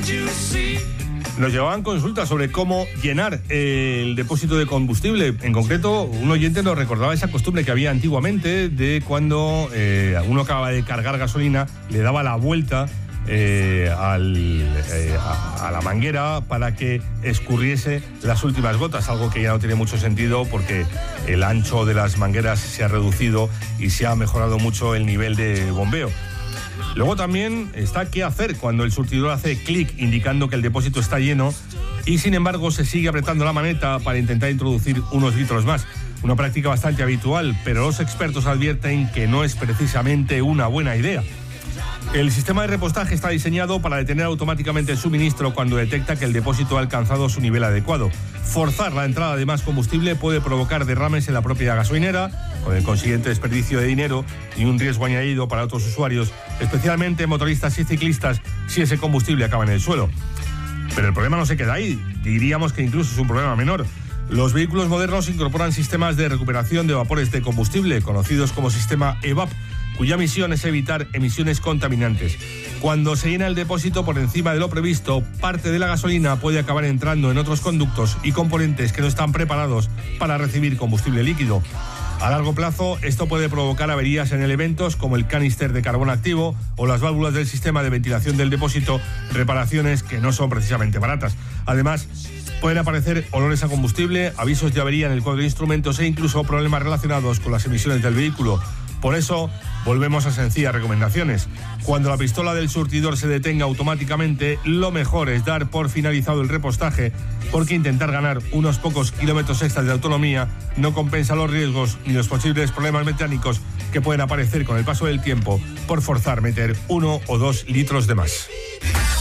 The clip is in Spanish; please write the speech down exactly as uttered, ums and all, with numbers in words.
Nos llevaban consultas sobre cómo llenar el depósito de combustible. En concreto, un oyente nos recordaba esa costumbre que había antiguamente de cuando eh, uno acababa de cargar gasolina, le daba la vuelta eh, al, eh, a, a la manguera para que escurriese las últimas gotas, algo que ya no tiene mucho sentido porque el ancho de las mangueras se ha reducido y se ha mejorado mucho el nivel de bombeo. Luego también está qué hacer cuando el surtidor hace clic indicando que el depósito está lleno y sin embargo se sigue apretando la maneta para intentar introducir unos litros más. Una práctica bastante habitual, pero los expertos advierten que no es precisamente una buena idea. El sistema de repostaje está diseñado para detener automáticamente el suministro cuando detecta que el depósito ha alcanzado su nivel adecuado. Forzar la entrada de más combustible puede provocar derrames en la propia gasolinera, con el consiguiente desperdicio de dinero y un riesgo añadido para otros usuarios, especialmente motoristas y ciclistas, si ese combustible acaba en el suelo. Pero el problema no se queda ahí, diríamos que incluso es un problema menor. Los vehículos modernos incorporan sistemas de recuperación de vapores de combustible, conocidos como sistema E V A P, cuya misión es evitar emisiones contaminantes. Cuando se llena el depósito por encima de lo previsto, parte de la gasolina puede acabar entrando en otros conductos y componentes que no están preparados para recibir combustible líquido. A largo plazo, esto puede provocar averías en elementos como el canister de carbón activo o las válvulas del sistema de ventilación del depósito, reparaciones que no son precisamente baratas. Además, pueden aparecer olores a combustible, avisos de avería en el cuadro de instrumentos e incluso problemas relacionados con las emisiones del vehículo. Por eso, volvemos a sencillas recomendaciones. Cuando la pistola del surtidor se detenga automáticamente, lo mejor es dar por finalizado el repostaje, porque intentar ganar unos pocos kilómetros extras de autonomía no compensa los riesgos ni los posibles problemas mecánicos que pueden aparecer con el paso del tiempo por forzar meter uno o dos litros de más.